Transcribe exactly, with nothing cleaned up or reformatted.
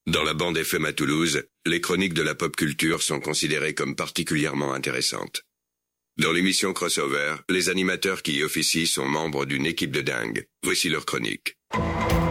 Dans la bande F M à Toulouse, les chroniques de la pop culture sont considérées comme particulièrement intéressantes. Dans l'émission Crossover, les animateurs qui y officient sont membres d'une équipe de dingue. Voici leur chronique.